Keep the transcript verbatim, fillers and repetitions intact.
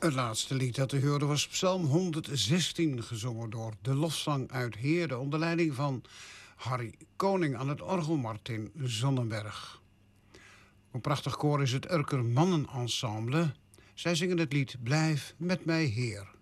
Het laatste lied dat u hoorde was Psalm honderdzestien, gezongen door de Lofzang uit Heerde onder leiding van Harry Koning aan het orgel, Martin Zonnenberg. Een prachtig koor is het Urker Mannenensemble. Zij zingen het lied Blijf met mij Heer.